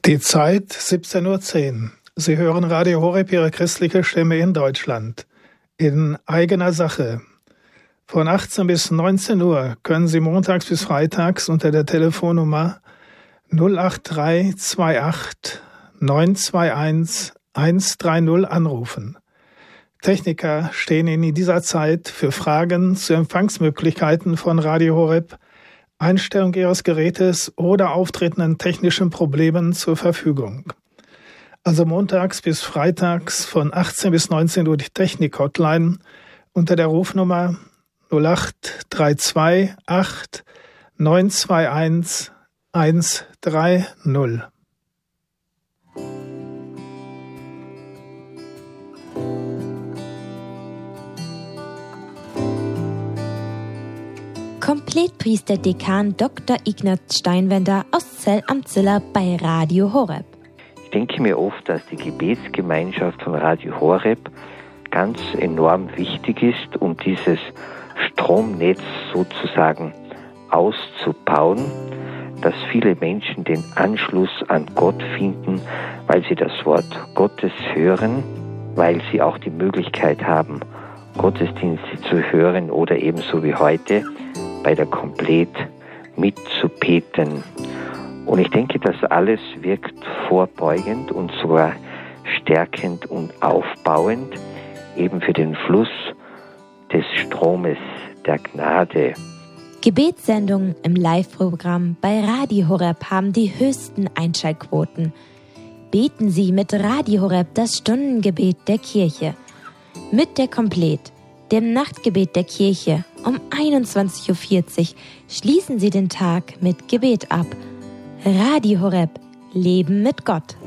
Die Zeit 17:10 Uhr. Sie hören Radio Horeb, Ihre christliche Stimme in Deutschland. In eigener Sache. Von 18 bis 19 Uhr können Sie montags bis freitags unter der Telefonnummer 08328 921 130 anrufen. Techniker stehen Ihnen in dieser Zeit für Fragen zu Empfangsmöglichkeiten von Radio Horeb, Einstellung Ihres Gerätes oder auftretenden technischen Problemen zur Verfügung. Also montags bis freitags von 18 bis 19 Uhr die Technik-Hotline unter der Rufnummer 08328 921 130. Komplettpriester-Dekan Dr. Ignaz Steinwender aus Zell am Ziller bei Radio Horeb. Ich denke mir oft, dass die Gebetsgemeinschaft von Radio Horeb ganz enorm wichtig ist, um dieses Stromnetz sozusagen auszubauen, dass viele Menschen den Anschluss an Gott finden, weil sie das Wort Gottes hören, weil sie auch die Möglichkeit haben, Gottesdienste zu hören oder ebenso wie heute bei der Komplett mitzubeten. Und ich denke, das alles wirkt vorbeugend und sogar stärkend und aufbauend eben für den Fluss des Stromes der Gnade. Gebetssendungen im Live-Programm bei Radio Horeb haben die höchsten Einschaltquoten. Beten Sie mit Radio Horeb das Stundengebet der Kirche. Mit der Komplett, dem Nachtgebet der Kirche, um 21:40 Uhr schließen Sie den Tag mit Gebet ab. Radio Horeb, Leben mit Gott.